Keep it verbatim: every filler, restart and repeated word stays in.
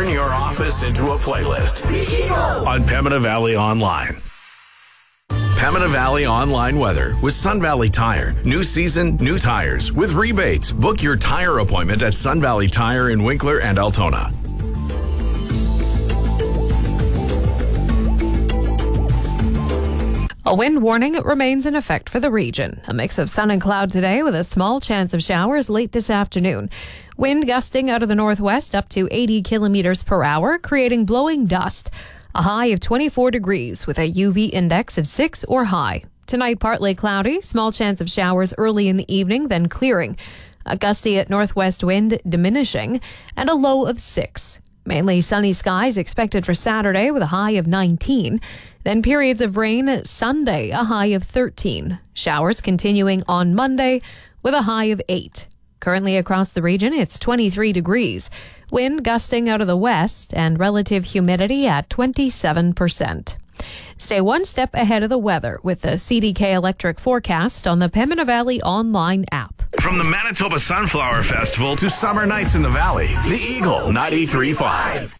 your office into a playlist on Pembina Valley Online. Pembina Valley Online weather with Sun Valley Tire. New season, new tires with rebates. Book your tire appointment at Sun Valley Tire in Winkler and Altona. A wind warning remains in effect for the region. A mix of sun and cloud today with a small chance of showers late this afternoon. Wind gusting out of the northwest up to eighty kilometers per hour, creating blowing dust. A high of twenty-four degrees with a U V index of six or high. Tonight, partly cloudy, small chance of showers early in the evening, then clearing. A gusty at northwest wind diminishing, and a low of six. Mainly sunny skies expected for Saturday with a high of nineteen. Then periods of rain Sunday, a high of thirteen. Showers continuing on Monday with a high of eight. Currently across the region, it's twenty-three degrees. Wind gusting out of the west and relative humidity at twenty-seven percent. Stay one step ahead of the weather with the C D K Electric forecast on the Pembina Valley Online app. From the Manitoba Sunflower Festival to summer nights in the valley, the Eagle ninety-three point five.